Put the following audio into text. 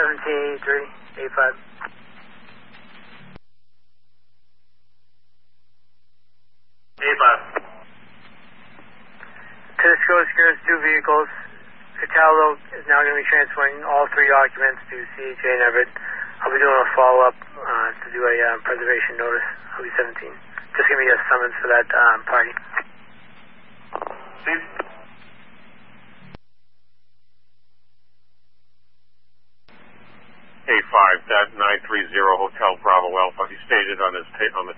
1783, 85. Tisco secures 2 vehicles. Cataldo is now going to be transferring all 3 occupants to CHA and Everett. I'll be doing a follow-up to do a preservation notice. I'll be 17. Just give me a summons for that party. Steve? A5, that 930 Hotel Bravo Alpha. He stated on the